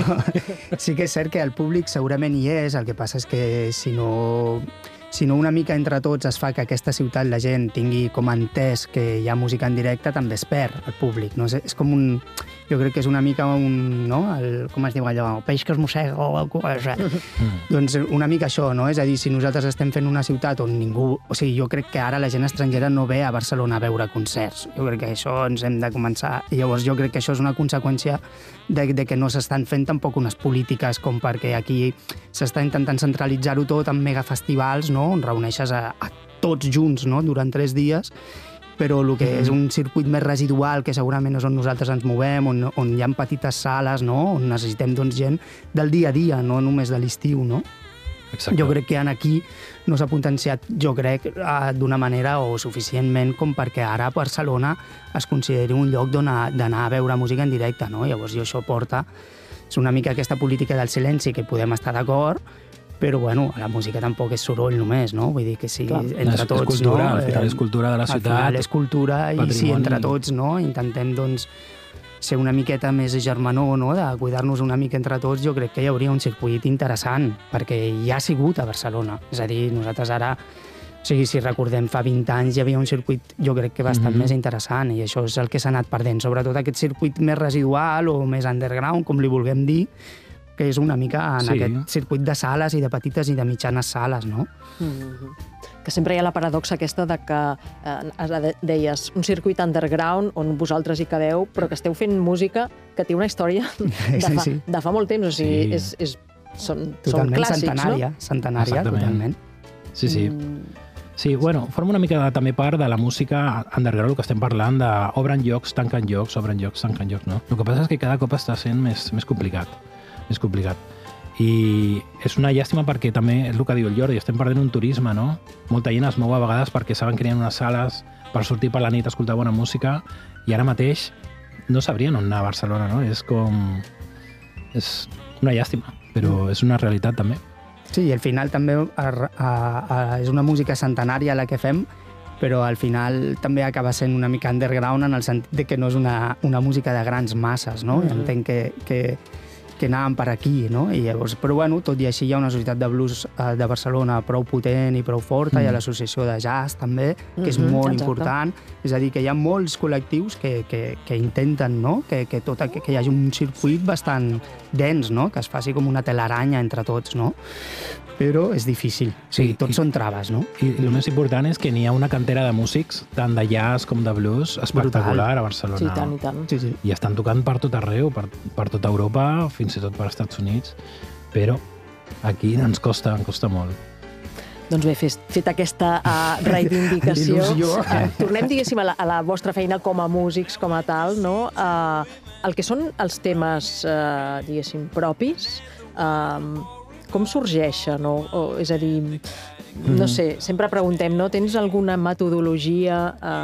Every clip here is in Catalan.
sí que és cert que el públic segurament hi és, el que passa és que si no una mica entre tots es fa que aquesta ciutat la gent tingui com entès que hi ha música en directe, també es perd el públic, no? És com un... Jo crec que és una mica un... no? Com es diu allò? El peix que es mossega o alguna cosa. Doncs una mica això, no? És a dir, si nosaltres estem fent una ciutat on ningú... O sigui, jo crec que ara la gent estrangera no ve a Barcelona a veure concerts. Jo crec que això ens hem de començar... I llavors jo crec que això és una conseqüència de que no s'estan fent tampoc unes polítiques com perquè aquí s'està intentant centralitzar-ho tot en megafestivals, no? On reuneixes a tots junts, no? Durant 3 dies, però el que és un circuit més residual, que segurament és on nosaltres ens movem, on hi ha petites sales, no? On necessitem doncs, gent del dia a dia, no només de l'estiu, no? Exacte. Jo crec que aquí no s'ha potenciat, jo crec, d'una manera o suficientment com perquè ara a Barcelona es consideri un lloc d'anar a veure música en directe, no? Llavors això porta... És una mica aquesta política del silenci que podem estar d'acord, però bueno, la música tampoc és soroll només, no? Vull dir que si entre tots... És cultura, no? Al final és cultura de la ciutat. Al final és cultura i patrimoni. si entre tots no? Intentem doncs, ser una miqueta més germanor, no? De cuidar-nos una mica entre tots, jo crec que hi hauria un circuit interessant, perquè hi ha sigut a Barcelona. És a dir, nosaltres ara... O sigui, si recordem, fa 20 anys hi havia un circuit, jo crec que bastant més interessant, i això és el que s'ha anat perdent. Sobretot aquest circuit més residual o més underground, com li vulguem dir, que és una mica en aquest circuit de sales i de petites i de mitjanes sales, no? Que sempre hi ha la paradoxa aquesta de que, deies, un circuit underground on vosaltres hi quedeu, però que esteu fent música que té una història de fa molt temps, o sigui, són clàssics, no? Centenària, totalment. Sí. Sí, bueno, forma una mica també part de la música underground, el que estem parlant d'obren llocs, tanquen llocs, obren llocs, tanquen llocs, no? El que passa és que cada cop està sent més complicat. Més complicat. I és una llàstima perquè també, és el que diu el Jordi, estem perdent un turisme, no? Molta gent es mou a vegades perquè saben que hi ha unes sales per sortir per la nit a escoltar bona música i ara mateix no sabrien on anar a Barcelona, no? És com... És una llàstima, però és una realitat també. Sí, i al final també és una música centenària la que fem, però al final també acaba sent una mica underground en el sentit de que no és una música de grans masses, no? Entenc que anàvem per aquí, no? I llavors, però bueno, tot i així hi ha una societat de blues de Barcelona prou potent i prou forta, hi ha l'associació de jazz també, que és molt important, és a dir, que hi ha molts col·lectius que intenten, no? Que hi hagi un circuit bastant dens, no? Que es faci com una telaranya entre tots, no? Però és difícil, o sigui, tots són traves, no? I el més important és que n'hi ha una cantera de músics, tant de jazz com de blues, espectacular a Barcelona. Sí, tant, i tant. Sí. I estan tocant per tot arreu, per tota Europa, fins i tot per Estats Units, però aquí ens costa molt. Doncs bé, fet aquesta reivindicació, tornem, diguéssim, a la vostra feina com a músics, com a tal, no? El que són els temes, diguéssim, propis, com sorgeixen? És a dir, no sé, sempre preguntem, no? Tens alguna metodologia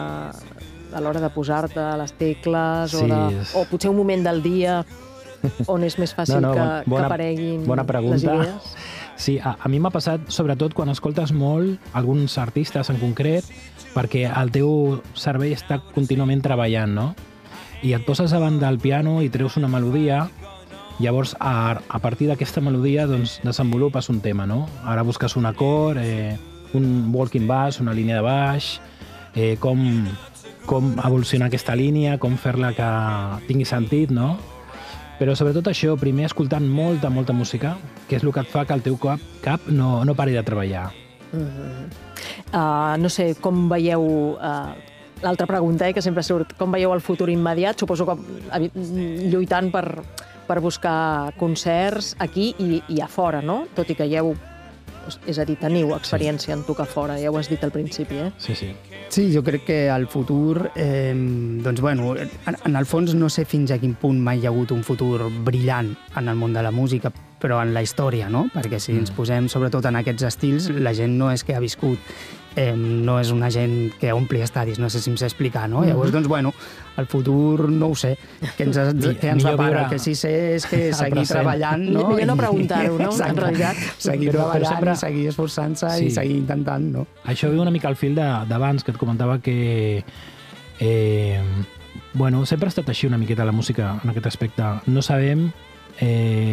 a l'hora de posar-te a les tecles o potser un moment del dia on és més fàcil que apareguin les idees? Sí, a mi m'ha passat, sobretot quan escoltes molt alguns artistes en concret, perquè el teu cervell està contínuament treballant, no? I et poses davant del piano i treus una melodia. Llavors, a partir d'aquesta melodia, doncs, desenvolupes un tema, no? Ara busques un acord, un walking bass, una línia de baix, com evolucionar aquesta línia, com fer-la que tingui sentit, no? Però sobretot això, primer escoltant molta música, que és el que et fa que el teu cap no pari de treballar. No sé, com veieu... L'altra pregunta, que sempre surt, com veieu el futur immediat? Suposo que lluitant per buscar concerts aquí i a fora, no? Tot i que és a dir, teniu experiència en tocar fora, ja ho has dit al principi, eh? Sí. Sí, jo crec que el futur, doncs bueno, en el fons no sé fins a quin punt mai hi ha hagut un futur brillant en el món de la música, però en la història, no? Perquè si ens posem sobretot en aquests estils, la gent no és que ha viscut, no és una gent que ompli estadis, no sé si em sé explicar, no? Llavors, doncs, bueno, el futur no ho sé, què ens depara, el que sí sé és que seguir treballant, no? Millor no preguntar-ho, no? En realitat. Seguir treballant, seguir esforçant-se i seguir intentant, no? Això viu una mica al fil d'abans, que et comentava que bueno, sempre ha estat així una miqueta la música en aquest aspecte. No sabem